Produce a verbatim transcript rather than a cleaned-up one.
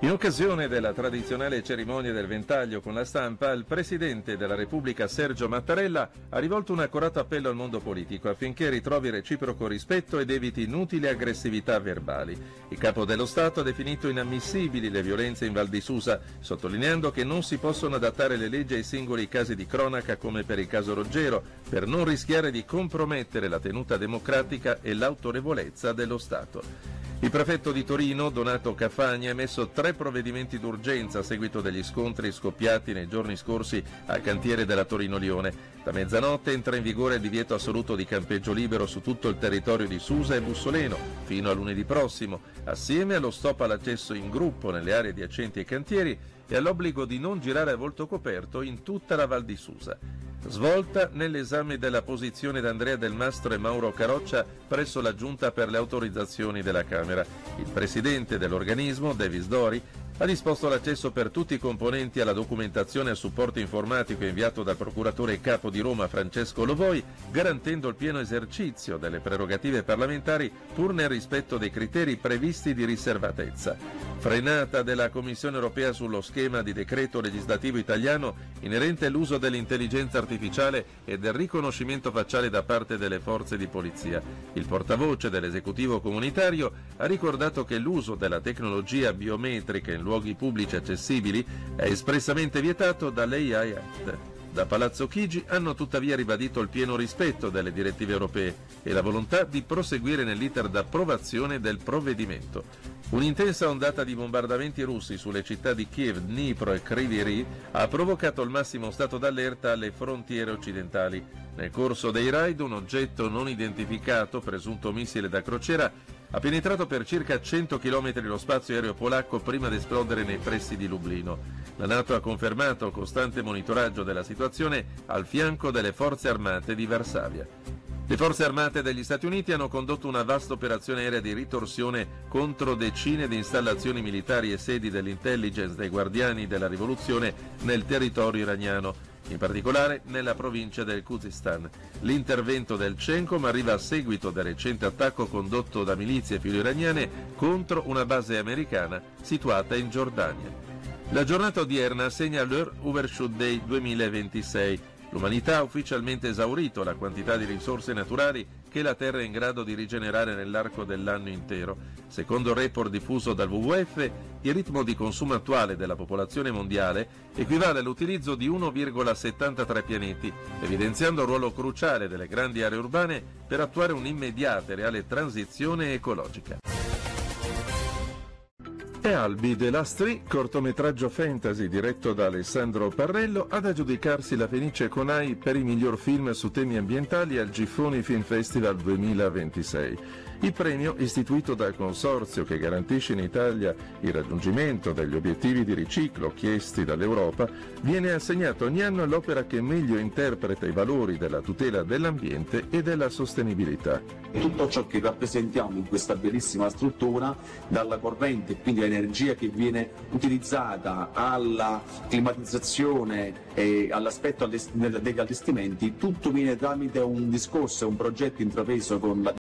In occasione della tradizionale cerimonia del ventaglio con la stampa, il Presidente della Repubblica Sergio Mattarella ha rivolto un accorato appello al mondo politico affinché ritrovi reciproco rispetto ed eviti inutili aggressività verbali. Il Capo dello Stato ha definito inammissibili le violenze in Val di Susa, sottolineando che non si possono adattare le leggi ai singoli casi di cronaca come per il caso Roggero, per non rischiare di compromettere la tenuta democratica e l'autorevolezza dello Stato. Il prefetto di Torino, Donato Cafagna, ha emesso tre provvedimenti d'urgenza a seguito degli scontri scoppiati nei giorni scorsi al cantiere della Torino-Lione. Da mezzanotte entra in vigore il divieto assoluto di campeggio libero su tutto il territorio di Susa e Bussoleno, fino a lunedì prossimo, assieme allo stop all'accesso in gruppo nelle aree adiacenti ai cantieri e all'obbligo di non girare a volto coperto in tutta la Val di Susa. Svolta nell'esame della posizione d'Andrea Del Mastro e Mauro Caroccia presso la Giunta per le autorizzazioni della Camera. Il presidente dell'organismo, Davis Dori, ha disposto l'accesso per tutti i componenti alla documentazione e al supporto informatico inviato dal procuratore capo di Roma Francesco Lovoi, garantendo il pieno esercizio delle prerogative parlamentari pur nel rispetto dei criteri previsti di riservatezza. Frenata della Commissione europea sullo schema di decreto legislativo italiano inerente all'uso dell'intelligenza artificiale e del riconoscimento facciale da parte delle forze di polizia. Il portavoce dell'esecutivo comunitario ha ricordato che l'uso della tecnologia biometrica in luoghi pubblici accessibili è espressamente vietato dall'A I Act. Da Palazzo Chigi hanno tuttavia ribadito il pieno rispetto delle direttive europee e la volontà di proseguire nell'iter d'approvazione del provvedimento. Un'intensa ondata di bombardamenti russi sulle città di Kiev, Dnipro e Kryvyi Rih ha provocato il massimo stato d'allerta alle frontiere occidentali. Nel corso dei raid un oggetto non identificato, presunto missile da crociera, ha penetrato per circa cento chilometri lo spazio aereo polacco prima di esplodere nei pressi di Lublino. La NATO ha confermato il costante monitoraggio della situazione al fianco delle forze armate di Varsavia. Le forze armate degli Stati Uniti hanno condotto una vasta operazione aerea di ritorsione contro decine di installazioni militari e sedi dell'intelligence dei Guardiani della Rivoluzione nel territorio iraniano, in particolare nella provincia del Khuzestan. L'intervento del CENTCOM arriva a seguito del recente attacco condotto da milizie filo-iraniane contro una base americana situata in Giordania. La giornata odierna segna l'Earth Overshoot Day duemilaventisei. L'umanità ha ufficialmente esaurito la quantità di risorse naturali che la Terra è in grado di rigenerare nell'arco dell'anno intero. Secondo il report diffuso dal W W F, il ritmo di consumo attuale della popolazione mondiale equivale all'utilizzo di uno virgola settantatré pianeti, evidenziando il ruolo cruciale delle grandi aree urbane per attuare un'immediata e reale transizione ecologica. E Albi The Last Tree, cortometraggio fantasy diretto da Alessandro Parrello, ad aggiudicarsi la Fenice Conai per il miglior film su temi ambientali al Giffoni Film Festival duemilaventisei. Il premio, istituito dal consorzio che garantisce in Italia il raggiungimento degli obiettivi di riciclo chiesti dall'Europa, viene assegnato ogni anno all'opera che meglio interpreta i valori della tutela dell'ambiente e della sostenibilità. Tutto ciò che rappresentiamo in questa bellissima struttura, dalla corrente, quindi l'energia che viene utilizzata, alla climatizzazione e all'aspetto degli allestimenti, tutto viene tramite un discorso e un progetto intrapreso con la